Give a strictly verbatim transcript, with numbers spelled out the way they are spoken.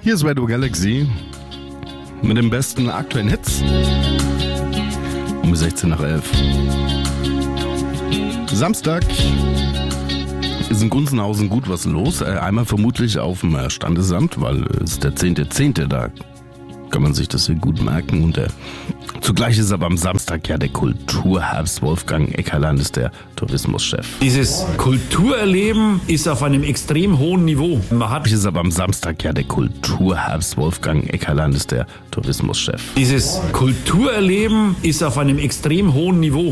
Hier ist Radio Galaxy mit den besten aktuellen Hits um sechzehn nach elf. Samstag ist in Gunzenhausen gut was los. Einmal vermutlich auf dem Standesamt, weil es ist der zehnte zehnte Da kann man sich das hier gut merken. Und der, zugleich ist aber am Samstag ja der Kulturherbst. Wolfgang Eckerland ist der Tourismuschef. Dieses Kulturerleben ist auf einem extrem hohen Niveau. Man hat ist aber am Samstag ja der Kulturherbst. Wolfgang Eckerland ist der Tourismuschef. Dieses Kulturerleben ist auf einem extrem hohen Niveau.